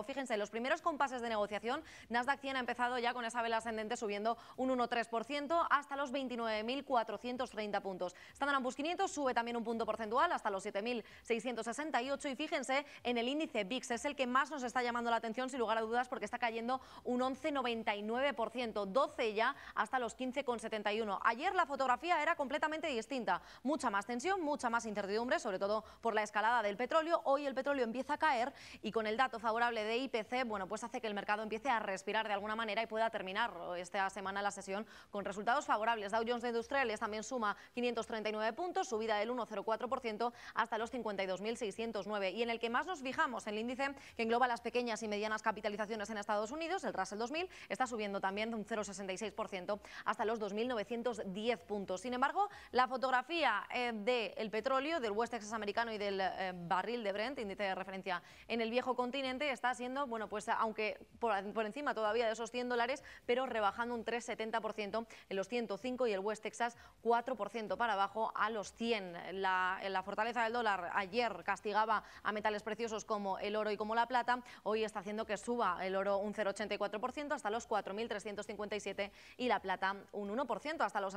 Fíjense, los primeros compases de negociación, Nasdaq 100 ha empezado ya con esa vela ascendente subiendo un 1,3% hasta los 29.430 puntos. Standard & Poor's 500 sube también un punto porcentual hasta los 7.668 y fíjense en el índice VIX, es el que más nos está llamando la atención sin lugar a dudas porque está cayendo un 11,99%, 12 ya hasta los 15,71. Ayer la fotografía era completamente distinta, mucha más tensión, mucha más incertidumbre, sobre todo por la escalada del petróleo. Hoy el petróleo empieza a caer y con el dato favorable de IPC, bueno, pues hace que el mercado empiece a respirar de alguna manera y pueda terminar esta semana la sesión con resultados favorables. Dow Jones de Industriales también suma 539 puntos, subida del 1,04% hasta los 52.609. Y en el que más nos fijamos, el índice que engloba las pequeñas y medianas capitalizaciones en Estados Unidos, el Russell 2000, está subiendo también de un 0,66% hasta los 2.910 puntos. Sin embargo, la fotografía del petróleo, del West Texas americano y del barril de Brent, índice de referencia en el viejo continente, está siendo, bueno, pues aunque por encima todavía de esos $100, pero rebajando un 3,70% en los 105 y el West Texas 4% para abajo a los 100. La fortaleza del dólar ayer castigaba a metales preciosos como el oro y como la plata, hoy está haciendo que suba el oro un 0,84% hasta los 4.357 y la plata un 1% hasta los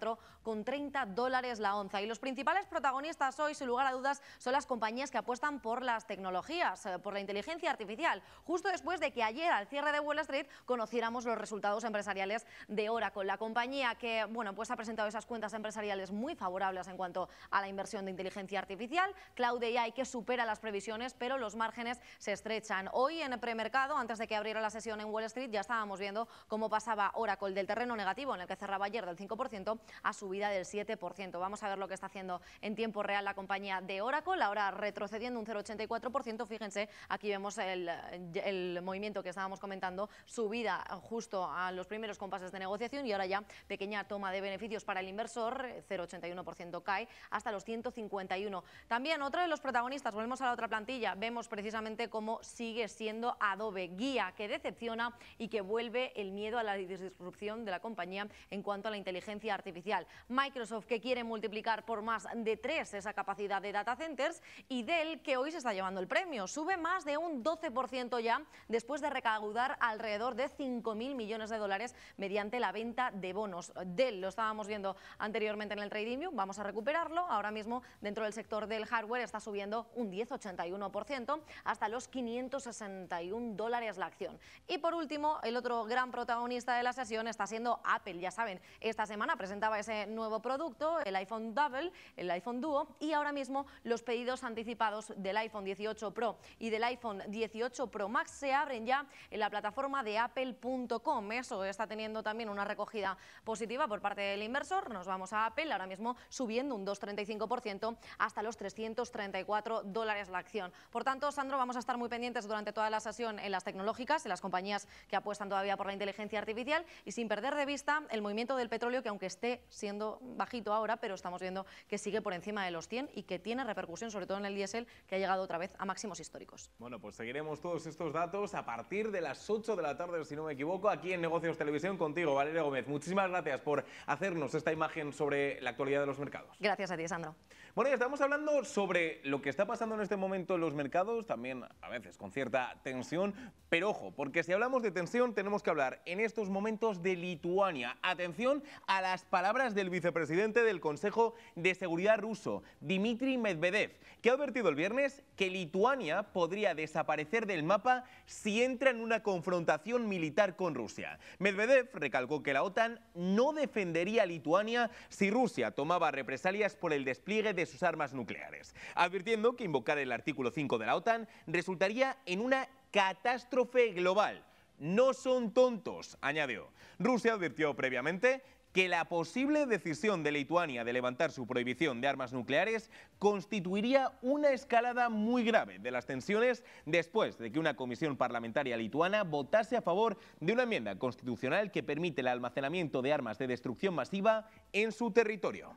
64,30 dólares la onza. Y los principales protagonistas hoy, sin lugar a dudas, son las compañías que apuestan por las tecnologías, por la inteligencia artificial, justo después de que ayer al cierre de Wall Street conociéramos los resultados empresariales de Oracle, la compañía que, bueno, pues ha presentado esas cuentas empresariales muy favorables en cuanto a la inversión de inteligencia artificial, Cloud AI que supera las previsiones, pero los márgenes se estrechan. Hoy en el premercado, antes de que abriera la sesión en Wall Street, ya estábamos viendo cómo pasaba Oracle del terreno negativo, en el que cerraba ayer del 5%, a subida del 7%. Vamos a ver lo que está haciendo en tiempo real la compañía de Oracle, ahora retrocediendo un 0,84%. Fíjense, aquí vemos el movimiento que estábamos comentando, subida justo a los primeros compases de negociación y ahora ya pequeña toma de beneficios para el inversor, 0,81% cae hasta los 151. También otro de los protagonistas, volvemos a la otra plantilla, vemos precisamente cómo sigue siendo Adobe, guía que decepciona y que vuelve el miedo a la disrupción de la compañía en cuanto a la inteligencia artificial. Microsoft que quiere multiplicar por más de 3 esa capacidad de data centers y Dell que hoy se está llevando el premio, sube más de un 12% ya después de recaudar alrededor de 5.000 millones de dólares mediante la venta de bonos. Dell lo estábamos viendo anteriormente en el Trading View, vamos a recuperarlo, ahora mismo dentro del sector del hardware está subiendo un 10,81% hasta los 561 dólares la acción. Y por último, el otro gran protagonista de la sesión está siendo Apple. Ya saben, esta semana presentaba ese nuevo producto, el iPhone Double, el iPhone Duo, y ahora mismo los pedidos anticipados del iPhone 18 Pro y del iPhone 18 Pro Max se abren ya en la plataforma de apple.com. Eso está teniendo también una recogida positiva por parte del inversor. Nos vamos a Apple, ahora mismo subiendo un 2,35% hasta los 334 dólares la acción. Por tanto, Sandro, vamos a estar muy pendientes durante toda la sesión en las tecnológicas, en las compañías que apuestan todavía por la inteligencia artificial y sin perder de vista el movimiento del petróleo que aunque esté siendo bajito ahora, pero estamos viendo que sigue por encima de los 100 y que tiene repercusión sobre todo en el diésel que ha llegado otra vez a máximos históricos. Bueno, pues seguiremos todos estos datos a partir de las 8 de la tarde, si no me equivoco, aquí en Negocios Televisión contigo, Valeria Gómez. Muchísimas gracias por hacernos esta imagen sobre la actualidad de los mercados. Gracias a ti, Sandro. Bueno, ya estamos hablando sobre lo que está pasando en este momento en los mercados, también a veces con cierta tensión, pero ojo, porque si hablamos de tensión tenemos que hablar en estos momentos de Lituania. Atención a las palabras del vicepresidente del Consejo de Seguridad ruso, Dmitry Medvedev, que ha advertido el viernes que Lituania podría desaparecer del mapa si entra en una confrontación militar con Rusia. Medvedev recalcó que la OTAN no defendería a Lituania si Rusia tomaba represalias por el despliegue de sus armas nucleares, advirtiendo que invocar el artículo 5 de la OTAN resultaría en una catástrofe global. No son tontos, añadió. Rusia advirtió previamente que la posible decisión de Lituania de levantar su prohibición de armas nucleares constituiría una escalada muy grave de las tensiones después de que una comisión parlamentaria lituana votase a favor de una enmienda constitucional que permite el almacenamiento de armas de destrucción masiva en su territorio.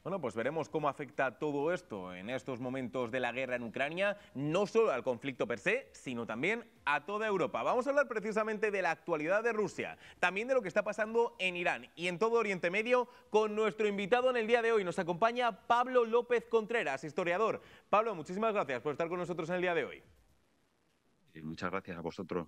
Bueno, pues veremos cómo afecta todo esto en estos momentos de la guerra en Ucrania, no solo al conflicto per se, sino también a toda Europa. Vamos a hablar precisamente de la actualidad de Rusia, también de lo que está pasando en Irán y en todo Oriente Medio con nuestro invitado en el día de hoy. Nos acompaña Pablo López Contreras, historiador. Pablo, muchísimas gracias por estar con nosotros en el día de hoy. Muchas gracias a vosotros.